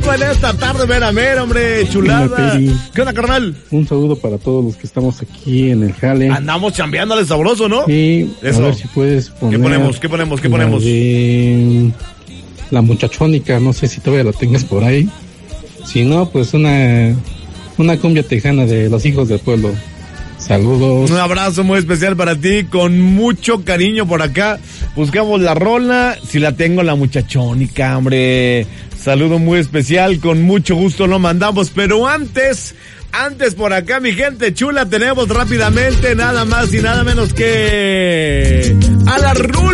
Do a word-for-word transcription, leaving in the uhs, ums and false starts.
rico en esta tarde, mera, mera, hombre, chulada. ¿Qué onda, carnal? Un saludo para todos los que estamos aquí en el jale. Andamos chambeándole sabroso, ¿no? Sí, eso. A ver si puedes poner. ¿Qué ponemos? ¿Qué ponemos? ¿Qué ponemos? La, de... la muchachónica, no sé si todavía la tengas por ahí. Si no, pues una, una cumbia tejana de los hijos del pueblo. Saludos. Un abrazo muy especial para ti, con mucho cariño por acá. Buscamos la rola, si la tengo, la muchachónica, hombre. Saludo muy especial, con mucho gusto lo mandamos, pero antes, antes por acá, mi gente chula, tenemos rápidamente nada más y nada menos que a la Rul